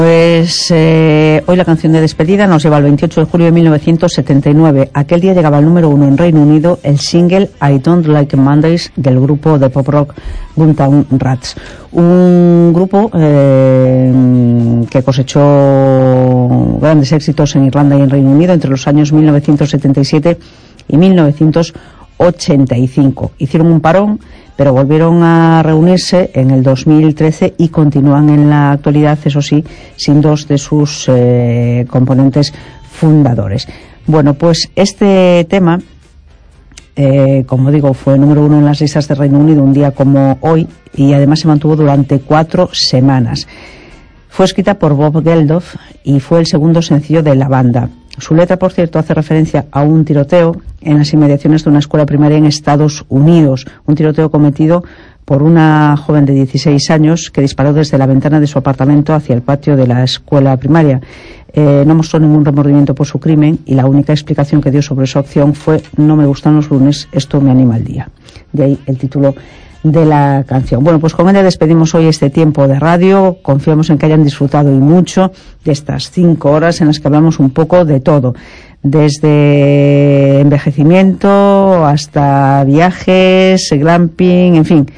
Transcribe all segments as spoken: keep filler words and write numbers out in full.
Pues eh, hoy la canción de despedida nos lleva al veintiocho de julio de mil novecientos setenta y nueve. Aquel día llegaba al número uno en Reino Unido el single I Don't Like Mondays del grupo de pop rock Boomtown Rats. Un grupo eh, que cosechó grandes éxitos en Irlanda y en Reino Unido entre los años mil novecientos setenta y siete y mil novecientos ochenta y cinco. Hicieron un parón, pero volvieron a reunirse en el dos mil trece y continúan en la actualidad, eso sí, sin dos de sus eh, componentes fundadores. Bueno, pues este tema, eh, como digo, fue número uno en las listas de Reino Unido un día como hoy y además se mantuvo durante cuatro semanas. Fue escrita por Bob Geldof y fue el segundo sencillo de la banda. Su letra, por cierto, hace referencia a un tiroteo en las inmediaciones de una escuela primaria en Estados Unidos. Un tiroteo cometido por una joven de dieciséis años que disparó desde la ventana de su apartamento hacia el patio de la escuela primaria. Eh, no mostró ningún remordimiento por su crimen y la única explicación que dio sobre su acción fue: no me gustan los lunes, esto me anima el día. De ahí el título de la canción. Bueno, pues con ella despedimos hoy este tiempo de radio. Confiamos en que hayan disfrutado y mucho de estas cinco horas en las que hablamos un poco de todo, desde envejecimiento hasta viajes, glamping, en fin,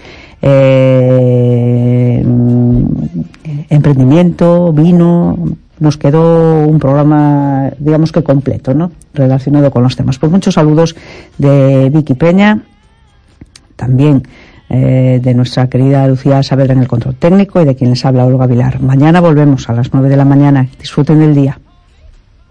eh, emprendimiento, vino. Nos quedó un programa, digamos que completo, ¿no?, relacionado con los temas. Pues muchos saludos de Vicky Peña, también Eh, de nuestra querida Lucía Saavedra en el control técnico y de quien les habla Olga Vilar. Mañana volvemos a las nueve de la mañana. Disfruten del día.